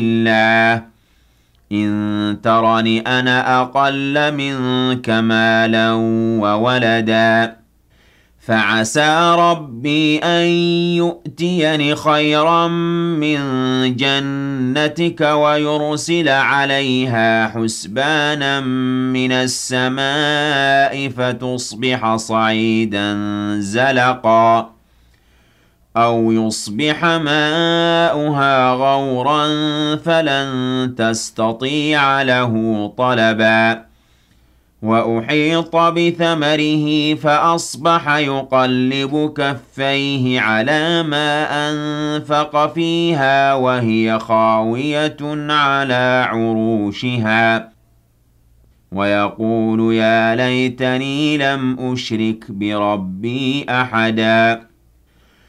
الله إن ترني أنا أقل منك مالا وولدا فعسى ربي أن يؤتيني خيرا من جنتك ويرسل عليها حسبانا من السماء فتصبح صعيدا زلقا أو يصبح ماؤها غورا فلن تستطيع له طلبا وأحيط بثمره فأصبح يقلب كفيه على ما أنفق فيها وهي خاوية على عروشها ويقول يا ليتني لم أشرك بربي أحدا